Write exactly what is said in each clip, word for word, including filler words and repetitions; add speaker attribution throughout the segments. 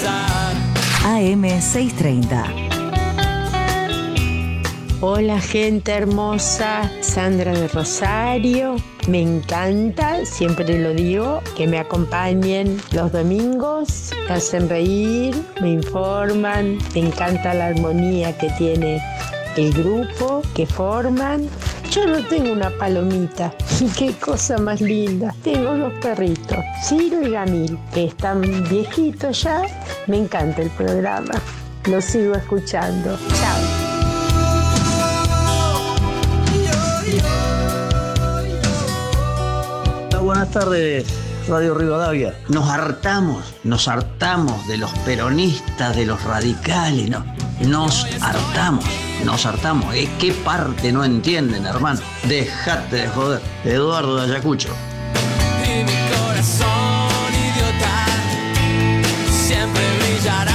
Speaker 1: pasar.
Speaker 2: A M seiscientos treinta.
Speaker 3: Hola gente hermosa, Sandra de Rosario. Me encanta, siempre lo digo, que me acompañen los domingos, me hacen reír, me informan, me encanta la armonía que tiene el grupo que forman. Yo no tengo una palomita, qué cosa más linda. Tengo dos perritos, Ciro y Gamil, que están viejitos ya. Me encanta el programa, lo sigo escuchando. Chao.
Speaker 4: Buenas tardes, Radio Rivadavia. Nos hartamos, nos hartamos de los peronistas, de los radicales, no, nos hartamos, nos hartamos. ¿Eh? ¿Qué parte no entienden, hermano? Dejate de joder. Eduardo de Ayacucho.
Speaker 1: Y mi corazón idiota siempre brillará.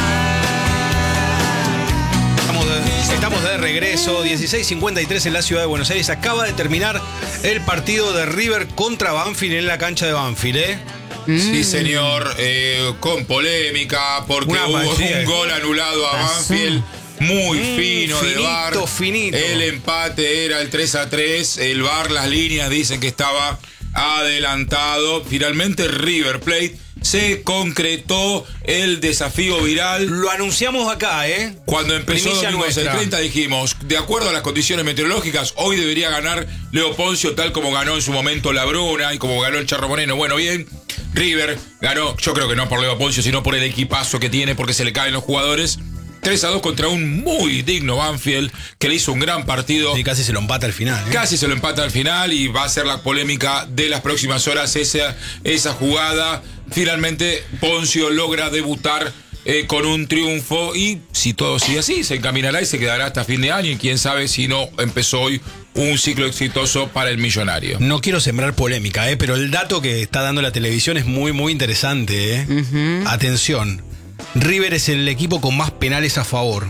Speaker 5: Estamos de regreso, dieciséis cincuenta y tres en la ciudad de Buenos Aires. Acaba de terminar el partido de River contra Banfield en la cancha de Banfield, ¿eh?
Speaker 6: Mm. Sí, señor, eh, con polémica, porque
Speaker 5: Una
Speaker 6: hubo
Speaker 5: magia.
Speaker 6: un gol anulado a Banfield. Muy
Speaker 5: Mm,
Speaker 6: fino de
Speaker 5: finito,
Speaker 6: V A R.
Speaker 5: finito.
Speaker 6: El empate era el tres a tres. El V A R, las líneas dicen que estaba adelantado. Finalmente River Plate se concretó el desafío viral.
Speaker 5: Lo anunciamos acá, ¿eh?
Speaker 6: Cuando empezó
Speaker 5: Primicia
Speaker 6: Domingo
Speaker 5: nuestra.
Speaker 6: treinta dijimos, de acuerdo a las condiciones meteorológicas, hoy debería ganar Leo Poncio, tal como ganó en su momento La Bruna y como ganó el Charro Moreno. Bueno, bien, River ganó, yo creo que no por Leo Poncio, sino por el equipazo que tiene, porque se le caen los jugadores. tres a dos contra un muy digno Banfield, que le hizo un gran partido.
Speaker 5: Y casi se lo empata al final, ¿eh?
Speaker 6: Casi se lo empata al final y va a ser la polémica de las próximas horas esa, esa jugada. Finalmente Poncio logra debutar eh, con un triunfo y si todo sigue así se encaminará y se quedará hasta fin de año y quién sabe si no empezó hoy un ciclo exitoso para el millonario.
Speaker 5: No quiero sembrar polémica, ¿eh? Pero el dato que está dando la televisión es muy, muy interesante, ¿eh? Uh-huh. Atención, River es el equipo con más penales a favor.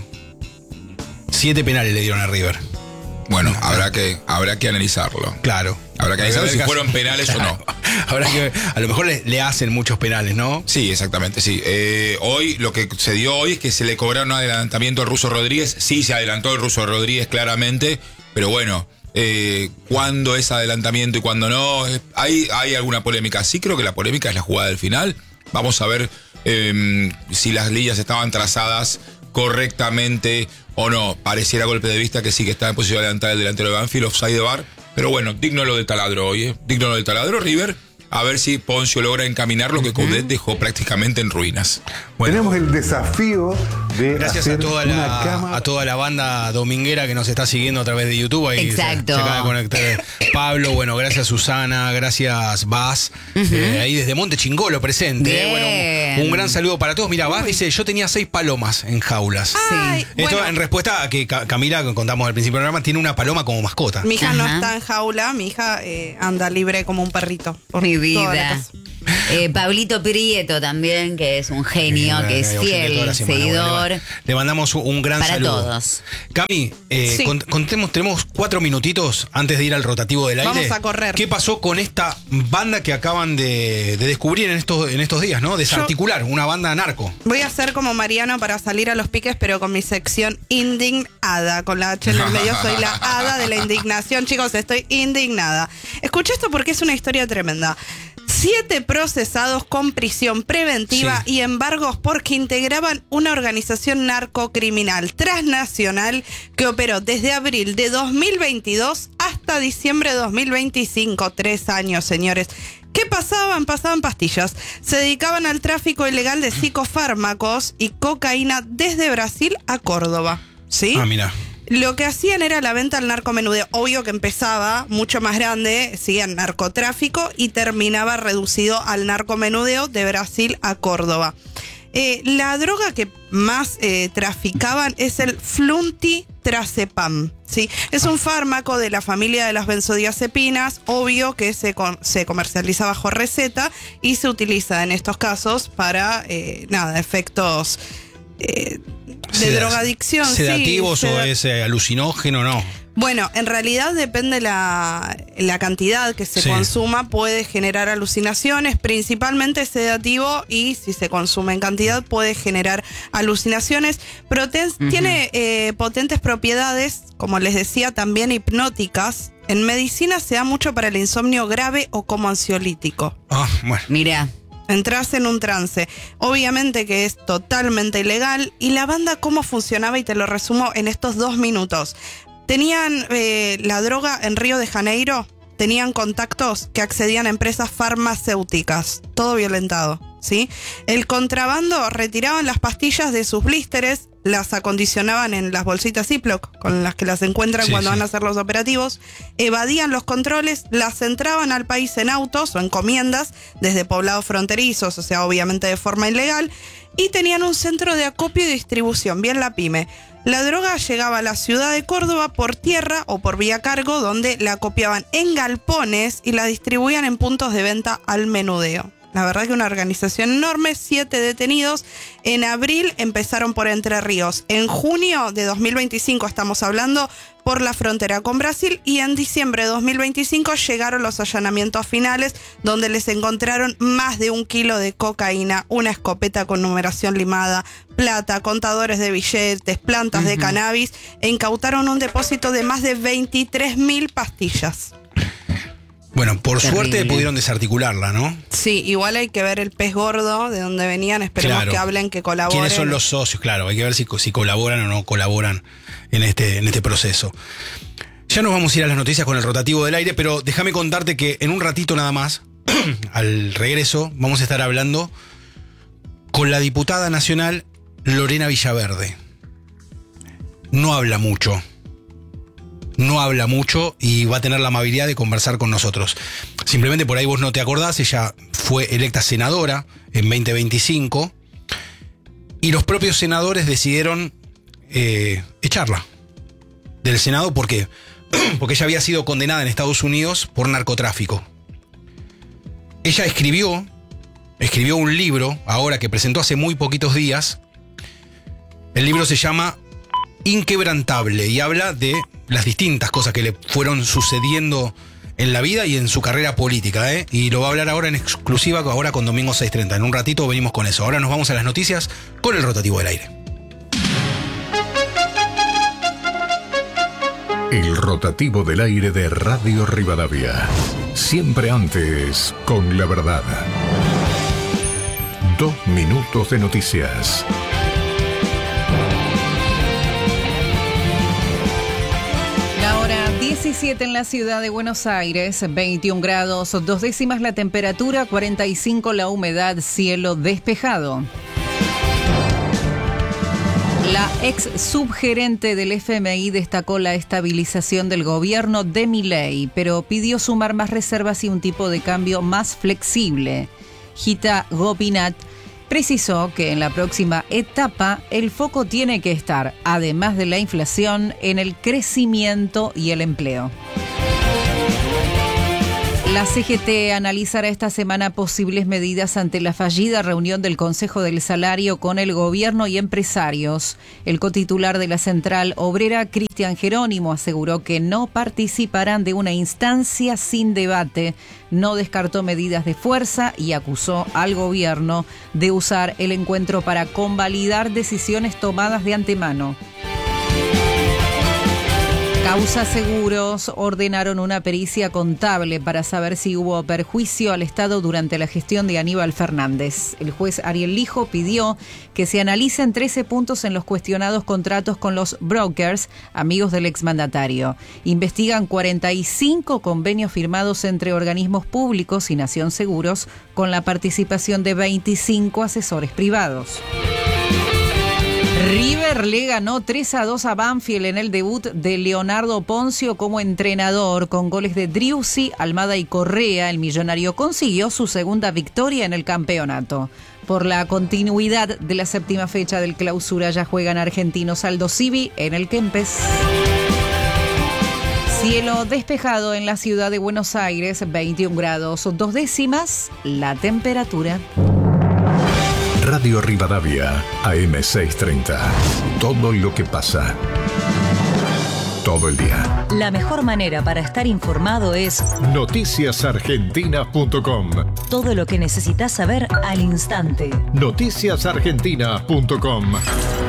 Speaker 5: Siete penales le dieron a River.
Speaker 6: Bueno, habrá que, habrá que analizarlo.
Speaker 5: Claro.
Speaker 6: Habrá que analizar si fueron penales
Speaker 5: claro.
Speaker 6: o no.
Speaker 5: Habrá que, a lo mejor le, le hacen muchos penales, ¿no?
Speaker 6: Sí, exactamente, sí. Eh, hoy, lo que se dio hoy es que se le cobraron un adelantamiento al Ruso Rodríguez. Sí, se adelantó el Ruso Rodríguez claramente, pero bueno, eh, ¿cuándo es adelantamiento y cuándo no? Eh, hay, hay alguna polémica. Sí, creo que la polémica es la jugada del final. Vamos a ver eh, si las líneas estaban trazadas correctamente o no. Pareciera a golpe de vista que sí que estaba en posición de adelantar el delantero de Banfield, offside de V A R. Pero bueno, digno lo de Taladro hoy, ¿eh? Digno lo de Taladro, River. A ver si Poncio logra encaminar lo que Coudet dejó prácticamente en ruinas.
Speaker 7: Bueno, tenemos el desafío de
Speaker 5: gracias
Speaker 7: hacer
Speaker 5: a toda
Speaker 7: una
Speaker 5: la
Speaker 7: cama.
Speaker 5: a toda la banda dominguera que nos está siguiendo a través de YouTube. Ahí
Speaker 8: exacto.
Speaker 5: Se, se acaba de conectar Pablo, bueno, gracias Susana, gracias Vaz, uh-huh. eh, ahí desde Monte Chingolo presente. Eh, bueno, un, un gran saludo para todos. Mira, Vaz dice, yo tenía seis palomas en jaulas.
Speaker 9: Ay,
Speaker 5: Esto
Speaker 9: bueno.
Speaker 5: en respuesta a que Camila, que contamos al principio del programa, tiene una paloma como mascota.
Speaker 9: Mi hija
Speaker 8: Ajá.
Speaker 9: no está en jaula, mi hija eh, anda libre como un perrito. Por
Speaker 8: Mi
Speaker 9: toda la
Speaker 8: vida.
Speaker 9: casa.
Speaker 8: Eh, Pablito Prieto también, que es un genio,
Speaker 5: Eh,
Speaker 8: que es
Speaker 5: eh,
Speaker 8: fiel
Speaker 5: semana,
Speaker 8: seguidor.
Speaker 5: bueno, le, le mandamos un gran
Speaker 8: para
Speaker 5: saludo.
Speaker 8: todos.
Speaker 5: Cami, eh,
Speaker 9: Sí.
Speaker 5: cont- contemos, tenemos cuatro minutitos antes de ir al rotativo del aire.
Speaker 9: Vamos a correr.
Speaker 5: ¿Qué pasó con esta banda que acaban de, de descubrir en estos, en estos días, ¿no? Desarticular, una banda narco.
Speaker 9: Voy a hacer como Mariano para salir a los piques, pero con mi sección indignada. Con la H en el medio soy la hada de la indignación. Chicos, estoy indignada. Escuché esto porque es una historia tremenda. Siete procesados con prisión preventiva
Speaker 5: Sí.
Speaker 9: y embargos porque integraban una organización narcocriminal transnacional que operó desde abril de dos mil veintidós hasta diciembre de dos mil veinticinco. Tres años, señores. ¿Qué pasaban? Pasaban pastillas. Se dedicaban al tráfico ilegal de psicofármacos y cocaína desde Brasil a Córdoba. ¿Sí?
Speaker 5: Ah, mira.
Speaker 9: Lo que hacían era la venta al narcomenudeo. Obvio que empezaba mucho más grande, siguen narcotráfico y terminaba reducido al narcomenudeo de Brasil a Córdoba. Eh, la droga que más eh, traficaban es el flunitrazepam, ¿sí? Es un fármaco de la familia de las benzodiazepinas, obvio que se, com- se comercializa bajo receta y se utiliza en estos casos para, eh, nada, efectos... Eh, de
Speaker 5: Seda-
Speaker 9: drogadicción,
Speaker 5: ¿Sedativos
Speaker 9: sí,
Speaker 5: o
Speaker 9: seda-
Speaker 5: es eh, alucinógeno? No.
Speaker 9: Bueno, en realidad depende la, la cantidad que se
Speaker 5: Sí.
Speaker 9: consuma, puede generar alucinaciones, principalmente sedativo, y si se consume en cantidad puede generar alucinaciones. Pero ten-
Speaker 8: Ujú.
Speaker 9: tiene eh, potentes propiedades, como les decía, también hipnóticas. En medicina se da mucho para el insomnio grave o como ansiolítico.
Speaker 5: Ah, bueno.
Speaker 8: Mira,
Speaker 9: Entras en un trance. Obviamente que es totalmente ilegal. Y la banda, ¿cómo funcionaba? Y te lo resumo en estos dos minutos. Tenían eh, la droga en Río de Janeiro, tenían contactos que accedían a empresas farmacéuticas, todo violentado, ¿sí? El contrabando, retiraban las pastillas de sus blísteres, las acondicionaban en las bolsitas Ziploc con las que las encuentran
Speaker 5: Sí,
Speaker 9: cuando
Speaker 5: sí.
Speaker 9: van a hacer los operativos, evadían los controles, las entraban al país en autos o encomiendas desde poblados fronterizos, o sea, obviamente de forma ilegal, y tenían un centro de acopio y distribución, bien la pyme. La droga llegaba a la ciudad de Córdoba por tierra o por vía cargo, donde la acopiaban en galpones y la distribuían en puntos de venta al menudeo. La verdad que una organización enorme, siete detenidos. En abril empezaron por Entre Ríos. En junio de dos mil veinticinco estamos hablando por la frontera con Brasil, y en diciembre de dos mil veinticinco llegaron los allanamientos finales, donde les encontraron más de un kilo de cocaína, una escopeta con numeración limada, plata, contadores de billetes, plantas de cannabis, e incautaron un depósito de más de veintitrés mil pastillas.
Speaker 5: Bueno, por
Speaker 8: Terrible.
Speaker 5: suerte pudieron desarticularla, ¿no?
Speaker 9: Sí, igual hay que ver el pez gordo, de dónde venían, esperemos
Speaker 5: Claro.
Speaker 9: que hablen, que colaboren.
Speaker 5: ¿Quiénes son los socios? Claro, hay que ver si, si colaboran o no colaboran en este, en este proceso. Ya nos vamos a ir a las noticias con el rotativo del aire, pero déjame contarte que en un ratito nada más, al regreso, vamos a estar hablando con la diputada nacional Lorena Villaverde. No habla mucho. No habla mucho y va a tener la amabilidad de conversar con nosotros. Simplemente por ahí vos no te acordás, ella fue electa senadora en veinte veinticinco y los propios senadores decidieron eh, echarla del Senado. ¿Por qué? Porque ella había sido condenada en Estados Unidos por narcotráfico. Ella escribió, escribió un libro, ahora que presentó hace muy poquitos días. El libro se llama Inquebrantable y habla de las distintas cosas que le fueron sucediendo en la vida y en su carrera política, ¿eh? Y lo va a hablar ahora en exclusiva, ahora con Domingo seis treinta. En un ratito venimos con eso. Ahora nos vamos a las noticias con el rotativo del aire.
Speaker 10: El rotativo del aire de Radio Rivadavia. Siempre antes con la verdad. Dos minutos de noticias.
Speaker 11: La hora diecisiete en la ciudad de Buenos Aires, veintiún grados, dos décimas la temperatura, cuarenta y cinco la humedad, cielo despejado. La ex subgerente del F M I destacó la estabilización del gobierno de Milei, pero pidió sumar más reservas y un tipo de cambio más flexible. Gita Gopinath precisó que en la próxima etapa el foco tiene que estar, además de la inflación, en el crecimiento y el empleo. La C G T analizará esta semana posibles medidas ante la fallida reunión del Consejo del Salario con el gobierno y empresarios. El cotitular de la Central Obrera, Cristian Jerónimo, aseguró que no participarán de una instancia sin debate. No descartó medidas de fuerza y acusó al gobierno de usar el encuentro para convalidar decisiones tomadas de antemano. Causa Seguros ordenaron una pericia contable para saber si hubo perjuicio al Estado durante la gestión de Aníbal Fernández. El juez Ariel Lijo pidió que se analicen trece puntos en los cuestionados contratos con los brokers, amigos del exmandatario. Investigan cuarenta y cinco convenios firmados entre organismos públicos y Nación Seguros con la participación de veinticinco asesores privados. River le ganó tres a dos a Banfield en el debut de Leonardo Poncio como entrenador. Con goles de Driussi, Almada y Correa, el millonario consiguió su segunda victoria en el campeonato. Por la continuidad de la séptima fecha del Clausura ya juegan argentinos Aldo Civi en el Kempes. Cielo despejado en la ciudad de Buenos Aires, veintiún grados, dos décimas la temperatura.
Speaker 10: Radio Rivadavia, A M seiscientos treinta. Todo lo que pasa. todo el día.
Speaker 2: La mejor manera para estar informado es
Speaker 10: noticias argentinas punto com.
Speaker 2: todo lo que necesitas saber al instante.
Speaker 10: noticias argentinas punto com.